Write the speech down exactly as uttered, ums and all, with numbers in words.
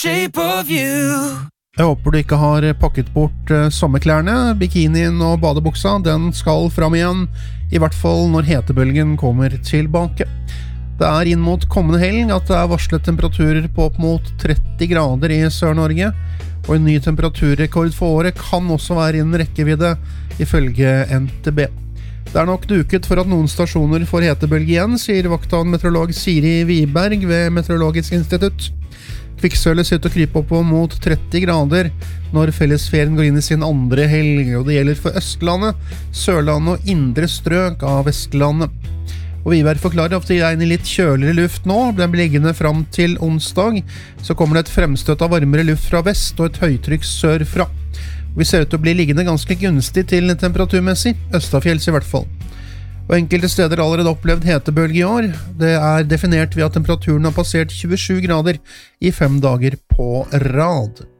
shape of you. Jeg håper du ikke har pakket bort uh, sommerklærne, bikinien og badebuksa, den skal fram igjen, i hvert fall når hetebølgen kommer tilbake. Det er inn mot kommende helg at det er varslet temperaturer på opp mot tretti grader i Sør-Norge, og en ny temperaturrekord for året kan også være innen rekkevidde, ifølge N T B. Det er nok duket for at noen stasjoner får hetebølge igjen, sier vakthavnmeteorolog Siri Wiberg ved Meteorologisk institutt. Kvikksølvet sitter og kryper opp mot tretti grader når fellesferien går inn i sin andre helg, og det gjelder for Østlandet, Sørlandet og indre strøk av Vestlandet. Og Wiberg forklarer at det er en litt kjøligere luft nå, den blir liggende frem til onsdag, så kommer det et fremstøt av varmere luft fra vest og et høytrykk sørfra. Vi ser ut til å bli liggende ganske gunstig til temperaturmessig, Østafjells i hvert fall. Og enkelte steder har allerede opplevd hetebølge i år. Det er definert ved at temperaturen har passert tjuesju grader i fem dager på rad.